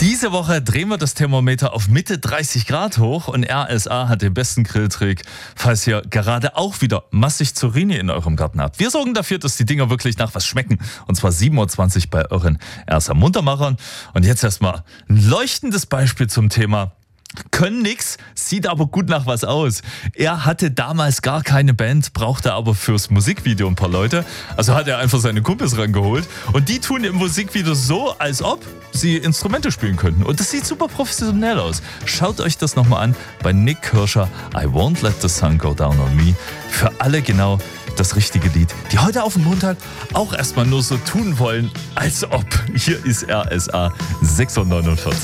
Diese Woche drehen wir das Thermometer auf Mitte 30 Grad hoch und RSA hat den besten Grilltrick, falls ihr gerade auch wieder massig Zucchini in eurem Garten habt. Wir sorgen dafür, dass die Dinger wirklich nach was schmecken. Und zwar 7.20 Uhr bei euren RSA Muntermachern. Und jetzt erstmal ein leuchtendes Beispiel zum Thema. Können nix, sieht aber gut nach was aus. Er hatte damals gar keine Band, brauchte aber fürs Musikvideo ein paar Leute. Also hat er einfach seine Kumpels rangeholt. Und die tun im Musikvideo so, als ob sie Instrumente spielen könnten. Und das sieht super professionell aus. Schaut euch das nochmal an bei Nick Kirscher, I Won't Let the Sun Go Down on Me. Für alle genau das richtige Lied, die heute auf dem Montag auch erstmal nur so tun wollen, als ob. Hier ist RSA 649.